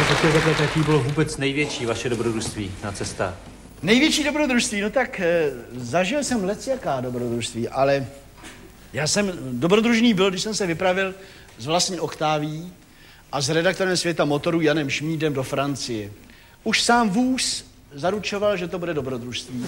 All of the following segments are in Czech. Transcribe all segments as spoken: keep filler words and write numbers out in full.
chtěl zeptat, jaký bylo vůbec největší vaše dobrodružství na cestách? Největší dobrodružství, no tak e, zažil jsem lecjaká dobrodružství, ale já jsem dobrodružný byl, když jsem se vypravil z vlastní Oktáví a s redaktorem Světa motorů Janem Šmídem do Francie. Už sám vůz zaručoval, že to bude dobrodružství.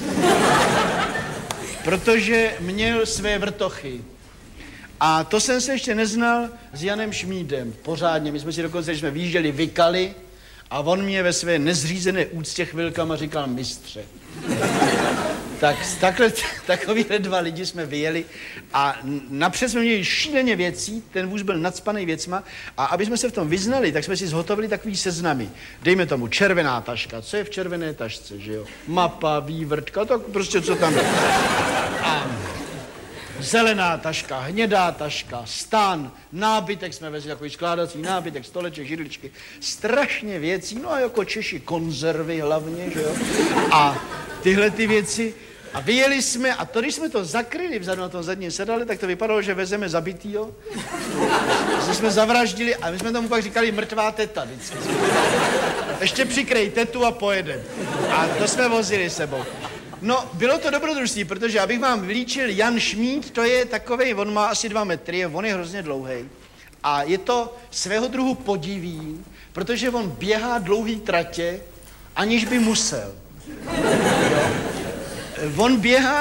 Protože měl své vrtochy. A to jsem se ještě neznal s Janem Šmídem pořádně. My jsme si dokonce, když jsme vyjížděli, vykali a on mě ve své nezřízené úctě chvilkama říkal mistře. Tak takhle, takovýhle dva lidi jsme vyjeli a napřed jsme měli šíleně věcí, ten vůz byl nacpaný věcma a aby jsme se v tom vyznali, tak jsme si zhotovili takový seznamy. Dejme tomu červená taška, co je v červené tašce, že jo? Mapa, vývrtka, tak prostě co tam je. A zelená taška, hnědá taška, stan, nábytek jsme vezli, takový skládací nábytek, stoleček, židličky, strašně věcí, no a jako Češi konzervy hlavně, že jo? A tyhle ty věci. A vyjeli jsme, a to, když jsme to zakryli vzadu na tom zadním sedadle, tak to vypadalo, že vezeme zabitýho. Že jsme zavraždili a my jsme tomu pak říkali mrtvá teta vždycky. Ještě přikrej tetu a pojedem. A to jsme vozili sebou. No, bylo to dobrodružství, protože abych vám vylíčil, Jan Šmíd, to je takovej, on má asi dva metry, on je hrozně dlouhej. A je to svého druhu podivín, protože on běhá dlouhý tratě, aniž by musel. On běhá